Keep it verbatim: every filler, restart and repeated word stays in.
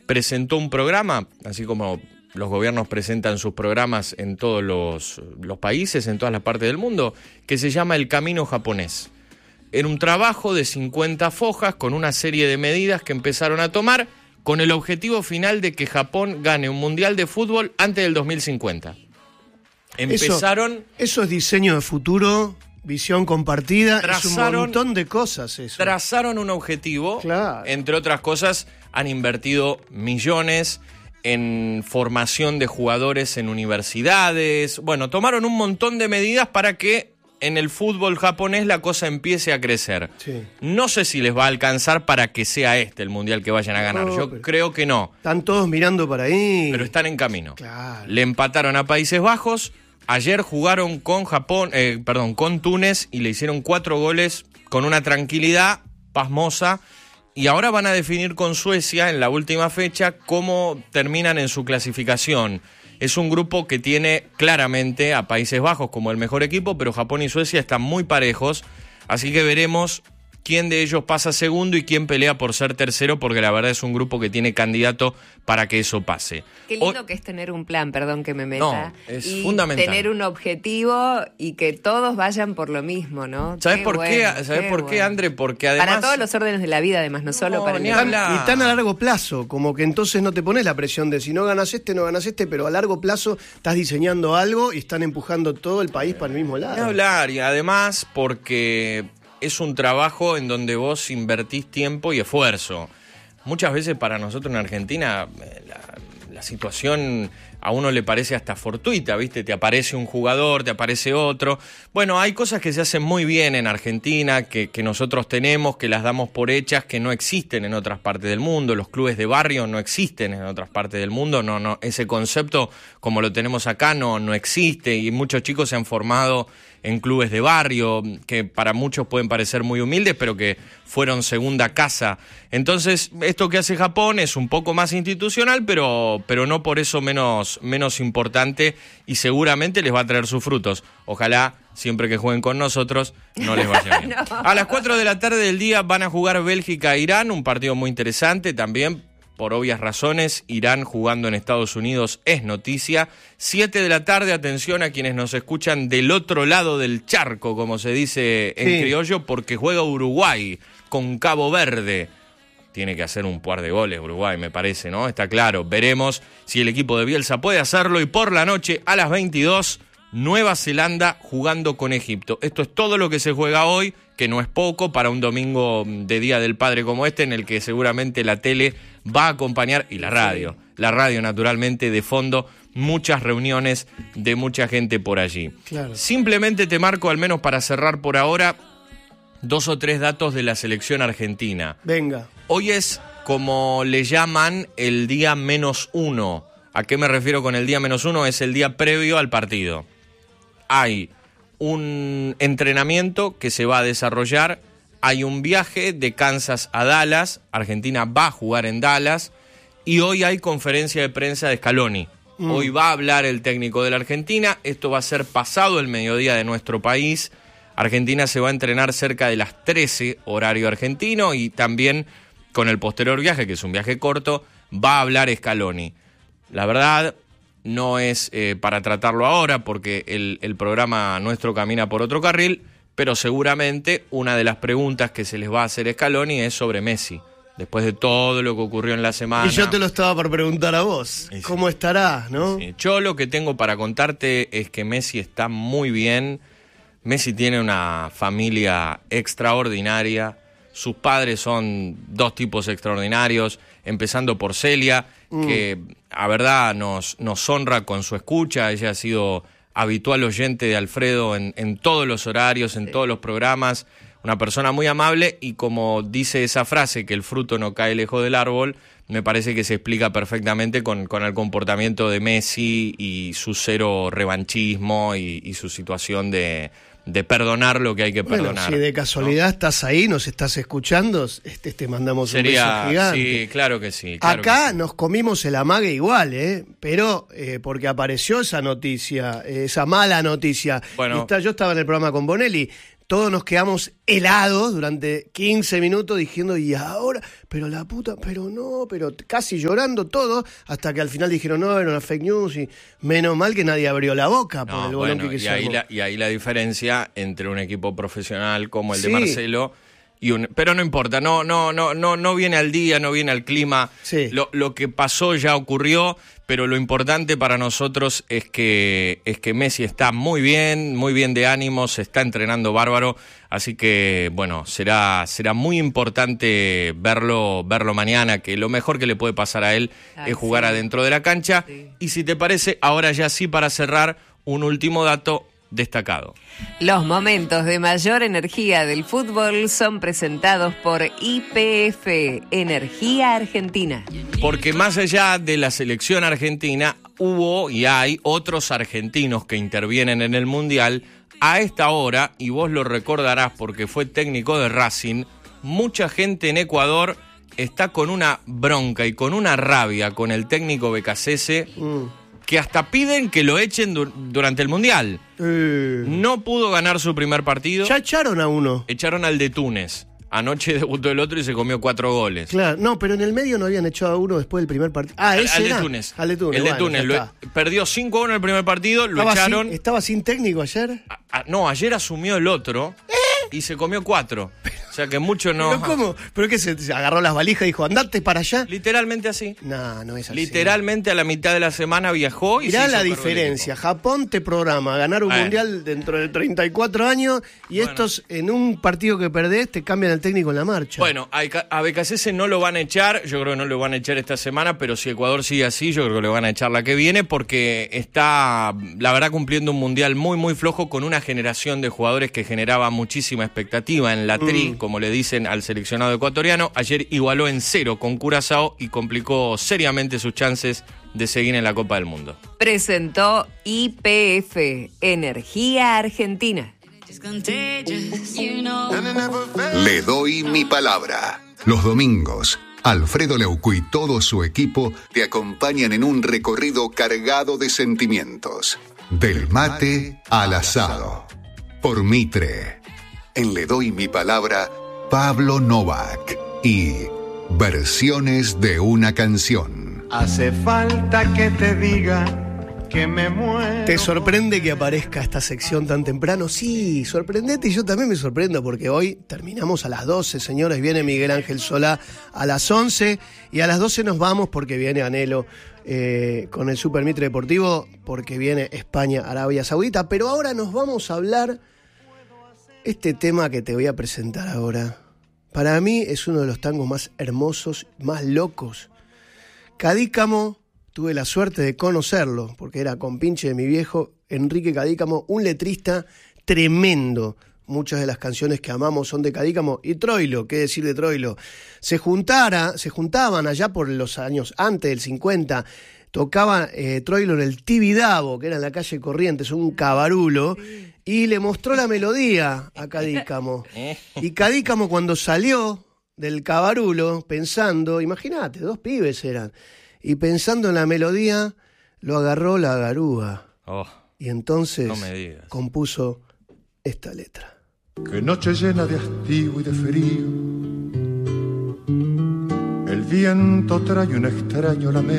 presentó un programa, así como los gobiernos presentan sus programas en todos los, los países, en todas las partes del mundo, que se llama El Camino Japonés. Era un trabajo de cincuenta fojas con una serie de medidas que empezaron a tomar con el objetivo final de que Japón gane un mundial de fútbol antes del dos mil cincuenta. Empezaron... Eso, eso es diseño de futuro, visión compartida, trazaron, es un montón de cosas eso. Trazaron un objetivo, claro. Entre otras cosas, han invertido millones en formación de jugadores en universidades. Bueno, tomaron un montón de medidas para que en el fútbol japonés la cosa empiece a crecer. Sí. No sé si les va a alcanzar para que sea este el mundial que vayan a ganar. No, Yo creo que no. Están todos mirando para ahí. Pero están en camino. Claro. Le empataron a Países Bajos. Ayer jugaron con Japón, eh, perdón, con Túnez y le hicieron cuatro goles con una tranquilidad pasmosa. Y ahora van a definir con Suecia en la última fecha cómo terminan en su clasificación. Es un grupo que tiene claramente a Países Bajos como el mejor equipo, pero Japón y Suecia están muy parejos, así que veremos quién de ellos pasa segundo y quién pelea por ser tercero, porque la verdad es un grupo que tiene candidato para que eso pase. Qué lindo o... que es tener un plan, perdón que me meta. No, es y fundamental. Tener un objetivo y que todos vayan por lo mismo, ¿no? ¿Sabes qué por bueno, qué? ¿Sabes qué por qué, bueno. André? Porque además... Para todos los órdenes de la vida, además, no solo No, para el ni negocio. hablar. Y tan a largo plazo, como que entonces no te pones la presión de si no ganas este, no ganas este, pero a largo plazo estás diseñando algo y están empujando todo el país para el mismo lado. Ni hablar, y además porque es un trabajo en donde vos invertís tiempo y esfuerzo. Muchas veces para nosotros en Argentina la, la situación a uno le parece hasta fortuita, ¿viste? Te aparece un jugador, te aparece otro. Bueno, hay cosas que se hacen muy bien en Argentina, que, que nosotros tenemos, que las damos por hechas, que no existen en otras partes del mundo. Los clubes de barrio no existen en otras partes del mundo. No, no, ese concepto, como lo tenemos acá, no, no existe. Y muchos chicos se han formado en clubes de barrio, que para muchos pueden parecer muy humildes, pero que fueron segunda casa. Entonces, esto que hace Japón es un poco más institucional, pero, pero no por eso menos, menos importante, y seguramente les va a traer sus frutos. Ojalá, siempre que jueguen con nosotros, no les vaya bien. No. A las cuatro de la tarde del día van a jugar Bélgica e Irán, un partido muy interesante también. Por obvias razones, Irán jugando en Estados Unidos es noticia. Siete de la tarde, atención a quienes nos escuchan del otro lado del charco, como se dice en Sí. criollo, porque juega Uruguay con Cabo Verde. Tiene que hacer un par de goles Uruguay, me parece, ¿no? Está claro. Veremos si el equipo de Bielsa puede hacerlo. Y por la noche, a las veintidós, Nueva Zelanda jugando con Egipto. Esto es todo lo que se juega hoy, que no es poco para un domingo de Día del Padre como este, en el que seguramente la tele va a acompañar, y la radio, la radio naturalmente de fondo, muchas reuniones de mucha gente por allí. Claro. Simplemente te marco, al menos para cerrar por ahora, dos o tres datos de la selección argentina. Venga. Hoy es, como le llaman, el día menos uno. ¿A qué me refiero con el día menos uno? Es el día previo al partido. Hay un entrenamiento que se va a desarrollar, hay un viaje de Kansas a Dallas, Argentina va a jugar en Dallas, y hoy hay conferencia de prensa de Scaloni. Mm. Hoy va a hablar el técnico de la Argentina, esto va a ser pasado el mediodía de nuestro país. Argentina se va a entrenar cerca de las trece, horario argentino, y también con el posterior viaje, que es un viaje corto, va a hablar Scaloni. La verdad, no es eh, para tratarlo ahora, porque el, el programa nuestro camina por otro carril, pero seguramente una de las preguntas que se les va a hacer a Scaloni es sobre Messi. Después de todo lo que ocurrió en la semana. Y yo te lo estaba por preguntar a vos. Sí. ¿Cómo estará, no? Sí. Yo lo que tengo para contarte es que Messi está muy bien. Messi tiene una familia extraordinaria. Sus padres son dos tipos extraordinarios, empezando por Celia, mm. que a verdad nos, nos honra con su escucha. Ella ha sido habitual oyente de Alfredo en, en todos los horarios, en todos los programas. Una persona muy amable, y como dice esa frase, que el fruto no cae lejos del árbol, me parece que se explica perfectamente con, con el comportamiento de Messi y su cero revanchismo y, y su situación de, de perdonar lo que hay que perdonar. Bueno, si de casualidad, ¿no?, estás ahí, nos estás escuchando, este, te mandamos Sería, un beso gigante. Sí, claro que sí. Claro Acá que sí. Nos comimos el amague igual, ¿eh? Pero eh, porque apareció esa noticia, esa mala noticia. Bueno. Está, yo estaba en el programa con Bonelli. todos nos quedamos helados durante quince minutos diciendo, y ahora, pero la puta, pero no, pero casi llorando todo, hasta que al final dijeron, no, era una fake news, y menos mal que nadie abrió la boca por No, el bolón bueno, que y, se ahí armó. la, y ahí la diferencia entre un equipo profesional como el de Sí. Marcelo y un, pero no importa, no, no, no, no, no viene al día, no viene al clima. Sí. Lo, lo que pasó ya ocurrió, pero lo importante para nosotros es que, es que Messi está muy bien, muy bien de ánimo, se está entrenando bárbaro, así que bueno, será, será muy importante verlo, verlo mañana, que lo mejor que le puede pasar a él Ay, es jugar sí. adentro de la cancha. Sí. Y si te parece, ahora ya sí para cerrar, un último dato destacado. Los momentos de mayor energía del fútbol son presentados por Y P F, Energía Argentina. Porque más allá de la selección argentina, hubo y hay otros argentinos que intervienen en el Mundial. A esta hora, y vos lo recordarás porque fue técnico de Racing, mucha gente en Ecuador está con una bronca y con una rabia con el técnico Becasese, Mm. que hasta piden que lo echen dur- durante el Mundial. Eh, No pudo ganar su primer partido. ya echaron a uno. Echaron al de Túnez. Anoche debutó el otro y se comió cuatro goles. Claro, no, pero en el medio no habían echado a uno después del primer partido. Ah, Al, ese al de era. Túnez. Al de Túnez. El de bueno, Túnez. ya Lo- está. perdió cinco a uno en el primer partido, lo Estaba echaron. sin, estaba sin técnico ayer. A- a- no, ayer asumió el otro y se comió cuatro. O sea que mucho no. ¿Pero cómo? ¿Pero qué se, se agarró las valijas y dijo, andate para allá? Literalmente así. No, no es así. Literalmente a la mitad de la semana viajó y Mirá se hizo la cargo del diferencia. equipo. Japón te programa ganar un Bueno. mundial dentro de treinta y cuatro años y Bueno. estos en un partido que perdés te cambian el técnico en la marcha. Bueno, a Beca- a Becasese no lo van a echar, yo creo que no lo van a echar esta semana, pero si Ecuador sigue así, yo creo que lo van a echar la que viene, porque está, la verdad, cumpliendo un mundial muy, muy flojo con una generación de jugadores que generaba muchísima expectativa en la tri, como le dicen al seleccionado ecuatoriano. Ayer igualó en cero con Curazao y complicó seriamente sus chances de seguir en la Copa del Mundo. Presentó Y P F, Energía Argentina. Le doy mi palabra. Los domingos, Alfredo Leuco y todo su equipo te acompañan en un recorrido cargado de sentimientos. Del mate al asado. Por Mitre. En Le doy mi palabra, Pablo Novak y Versiones de una canción. Hace falta que te diga que me muero. ¿Te sorprende que aparezca esta sección tan temprano? Sí, sorprendete y yo también me sorprendo porque hoy terminamos a las doce, señores, viene Miguel Ángel Solá a las once y a las doce nos vamos porque viene Anhelo eh, con el Super Mitre Deportivo, porque viene España, Arabia Saudita, pero ahora nos vamos a hablar este tema que te voy a presentar ahora. Para mí es uno de los tangos más hermosos, más locos. Cadícamo. Tuve la suerte de conocerlo, porque era compinche de mi viejo, Enrique Cadícamo, un letrista tremendo. Muchas de las canciones que amamos son de Cadícamo. Y Troilo, ¿qué decir de Troilo? Se juntara, se juntaban allá por los años antes del cincuenta, tocaba eh, Troilo en el Tibidabo, que era en la calle Corrientes, un cabarulo, y le mostró la melodía a Cadícamo. Y Cadícamo cuando salió del cabarulo, pensando, imagínate, dos pibes eran, y pensando en la melodía, lo agarró la garúa. Oh, Y entonces no me digas. compuso esta letra. Qué noche llena de hastío y de frío. El viento trae un extraño lamento.